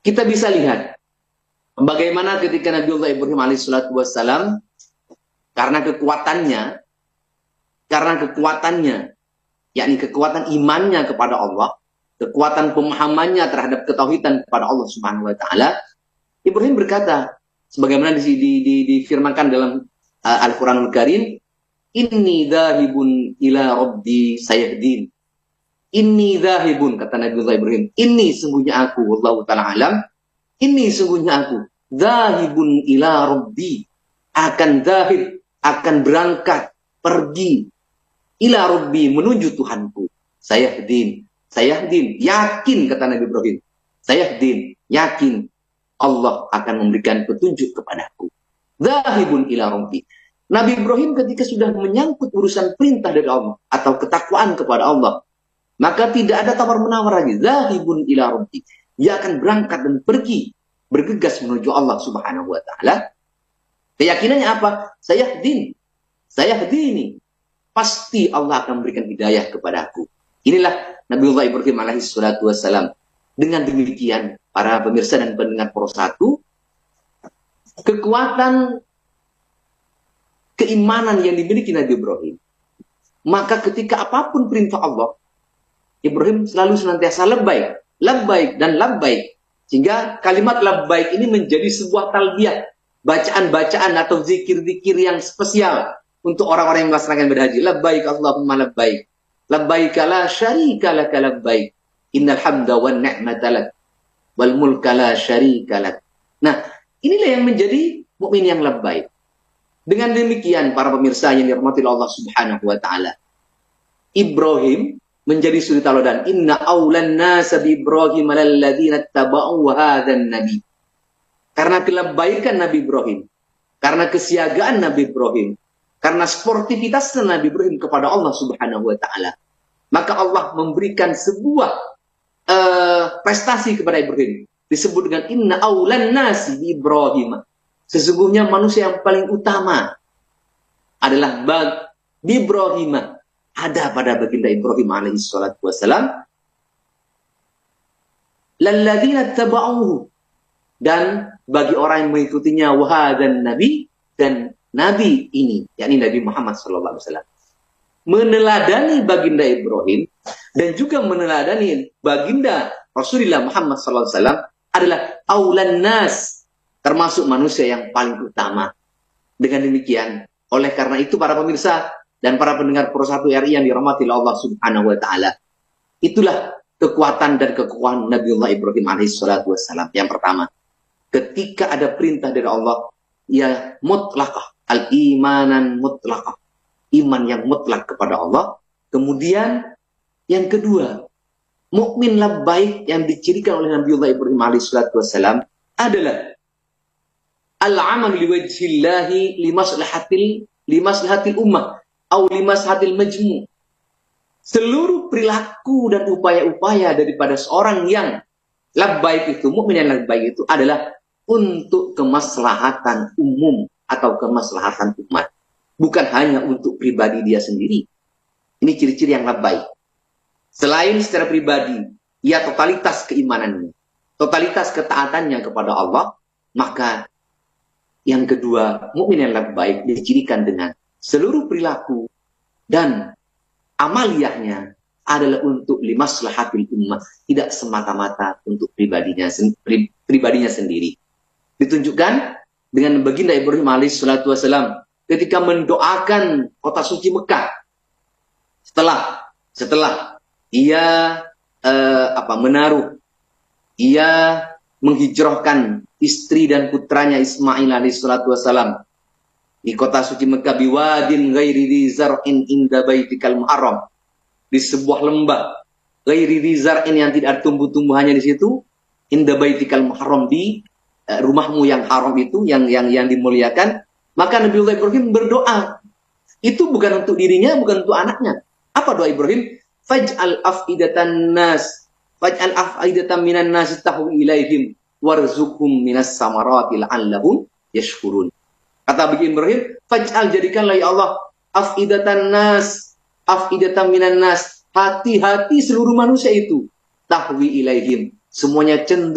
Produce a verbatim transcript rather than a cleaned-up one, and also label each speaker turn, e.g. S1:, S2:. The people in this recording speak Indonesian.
S1: kita bisa lihat bagaimana ketika Nabiullah Ibrahim alaihissalatu wassalam, karena kekuatannya, karena kekuatannya, yakni kekuatan imannya kepada Allah, kekuatan pemahamannya terhadap ketauhidan kepada Allah Subhanahu wa taala, Ibrahim berkata, sebagaimana di, di, di, difirmankan dalam uh, Al-Qur'anul Karim, "Inni dzahibun ila rabbi sayahdin." Inni dzahibun, kata Nabiullah Ibrahim, ini sungguhnya aku, wallahu ta'ala alam, ini sungguhnya aku, dzahibun ila rabbi, akan dzahib, akan berangkat, pergi, ila rabbi, menuju Tuhanku, sayahdin, sayahdin, yakin, kata Nabi Ibrahim, sayahdin, yakin, Allah akan memberikan petunjuk kepadaku. Dzahibun ila rabbi. Nabi Ibrahim ketika sudah menyangkut urusan perintah dari Allah atau ketakwaan kepada Allah, maka tidak ada tawar-menawar lagi. Dzahibun ila rabbi. Dia akan berangkat dan pergi, bergegas menuju Allah Subhanahu wa taala. Keyakinannya apa? Sayahdin. Sayahdini. Pasti Allah akan memberikan hidayah kepadaku. Inilah Nabiullah Ibrahim alaihi salatu wassalam. Dengan demikian, para pemirsa dan pendengar Pro satu, kekuatan keimanan yang dimiliki Nabi Ibrahim, maka ketika apapun perintah Allah, Ibrahim selalu senantiasa labbaik, labbaik dan labbaik, sehingga kalimat labbaik ini menjadi sebuah talbiyah, bacaan-bacaan atau zikir-zikir yang spesial untuk orang-orang yang melaksanakan ibadah haji. Labbaik Allahumma labbaik, labbaik la syarika lak labbaik, innal hamda wan ni'mata lak wal mulka la syarika lak. Nah, inilah yang menjadi mukmin yang labbaik. Dengan demikian, para pemirsa yang dirahmati Allah Subhanahu wa taala, Ibrahim menjadi suri tauladan. Inna aulan nasa bi Ibrahim alalladzina taba'u hadzan nabi. Karena kelabaikan Nabi Ibrahim, karena kesiagaan Nabi Ibrahim, karena sportivitasnya Nabi Ibrahim kepada Allah Subhanahu wa taala, maka Allah memberikan sebuah uh, prestasi kepada Ibrahim. Disebut dengan inna aulan nasi bi Ibrahim. Sesungguhnya manusia yang paling utama adalah bi Ibrahim, ada pada baginda Ibrahim alaihi salatu wassalam, lalladzina taba'uhu, dan bagi orang yang mengikutinya, wahadan nabi, dan nabi ini, yakni Nabi Muhammad sallallahu alaihi wasallam, meneladani baginda Ibrahim dan juga meneladani baginda Rasulullah Muhammad sallallahu alaihi wasallam adalah aulan nas, termasuk manusia yang paling utama. Dengan demikian, oleh karena itu para pemirsa dan para pendengar Pro satu R I yang dirahmati Allah Subhanahu wa taala, itulah kekuatan dan kekuatan Nabiullah Ibrahim alaihi salatu wassalam. Yang pertama, ketika ada perintah dari Allah, ya mutlaqah, al-imanan mutlaqah, iman yang mutlak kepada Allah. Kemudian yang kedua, mukmin labbaik yang dicirikan oleh Nabiullah Ibrahim alaihi salatu wassalam adalah al-amal liwajhillahi limaslahatil limaslahatil ummah au limaslahatil majmu'. Seluruh perilaku dan upaya-upaya daripada seorang yang labbaik itu, mukmin yang labbaik itu adalah untuk kemaslahatan umum atau kemaslahatan umat, bukan hanya untuk pribadi dia sendiri. Ini ciri-ciri yang labbaik. Selain secara pribadi, ia totalitas keimanannya, totalitas ketaatannya kepada Allah, maka yang kedua, mukmin yang labbaik dicirikan dengan seluruh perilaku dan amaliyahnya adalah untuk limaslahatil ummah, tidak semata-mata untuk pribadinya pri, pribadinya sendiri. Ditunjukkan dengan baginda Ibrahim alaihi salatu wassalam ketika mendoakan kota suci Mekah. Setelah setelah ia eh, apa menaruh, ia menghijrahkan istri dan putranya Ismail alaihi salatu wassalam di kota suci Mekah, biwadin ghairi dzar'in inda baitikal muharram, di sebuah lembah ghairi dzar'in yang tidak ada tumbuh-tumbuhannya di situ, inda baitikal muharram, di uh, rumahmu yang haram itu, yang yang yang dimuliakan. Maka Nabiullah Ibrahim berdoa. Itu bukan untuk dirinya, bukan untuk anaknya. Apa doa Ibrahim? Faj'al afidatan nas, faj'al afidatan minan nas tahwi ilaihim warzuqhum minas samarati la'allahum yashkurun. Kata bagi Ibrahim, faj'al, jadikanlah ya Allah, afidatan nas, afidatan minan nas, hati-hati seluruh manusia itu, tahwi ilaihim, semuanya cenderung